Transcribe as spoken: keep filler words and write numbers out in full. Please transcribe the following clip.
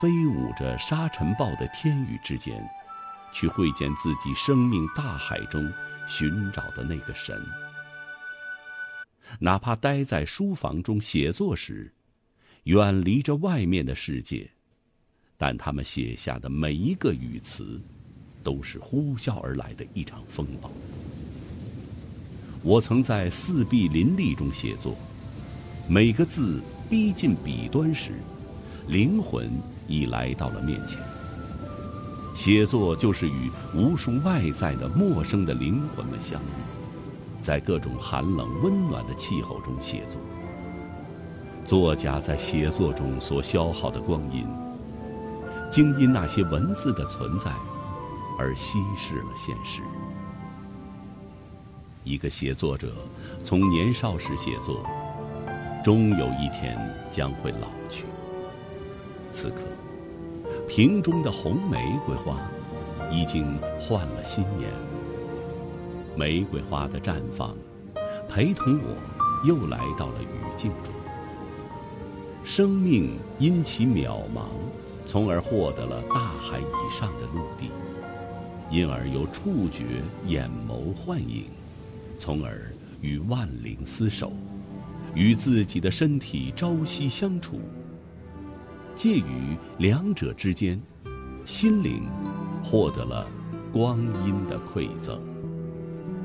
飞舞着沙尘暴的天宇之间，去会见自己生命大海中寻找的那个神。哪怕待在书房中写作时，远离着外面的世界，但他们写下的每一个语词，都是呼啸而来的一场风暴。我曾在四壁林立中写作，每个字逼近笔端时，灵魂已来到了面前。写作就是与无数外在的陌生的灵魂们相遇，在各种寒冷温暖的气候中写作。作家在写作中所消耗的光阴，竟因那些文字的存在而稀释了现实。一个写作者从年少时写作，终有一天将会老去。此刻，瓶中的红玫瑰花已经换了新颜。玫瑰花的绽放，陪同我又来到了语境中。生命因其渺茫，从而获得了大海以上的陆地，因而由触觉眼眸幻影，从而与万灵厮守，与自己的身体朝夕相处。介于两者之间，心灵获得了光阴的馈赠。